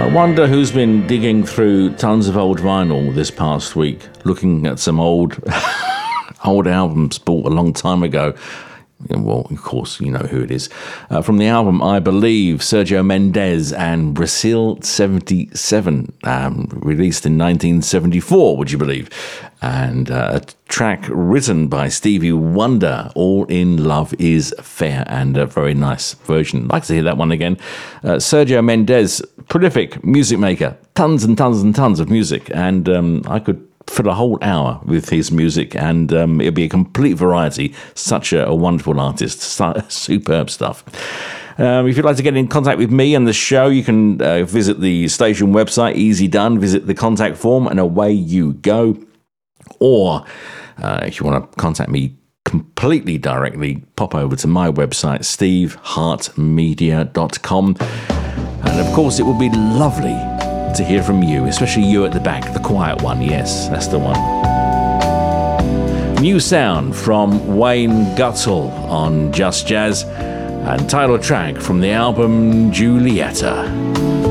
I wonder who's been digging through tons of old vinyl this past week, looking at some old albums bought a long time ago. Well, of course, you know who it is. From the album, I Believe, Sergio Mendes and Brazil 77, released in 1974, would you believe? And a track written by Stevie Wonder, All in Love is Fair, and a very nice version. I'd like to hear that one again. Sergio Mendes, prolific music maker, tons and tons and tons of music, and I could fill a whole hour with his music, and it'll be a complete variety. Such a wonderful artist, superb stuff. If you'd like to get in contact with me and the show, you can visit the station website, easy done, visit the contact form, and away you go. Or if you want to contact me completely directly, pop over to my website, stevehartmedia.com. And of course, it would be lovely to hear from you, especially you at the back, the quiet one. Yes, that's the one. New sound from Wayne Gutzel on Just Jazz, and title track from the album Julieta.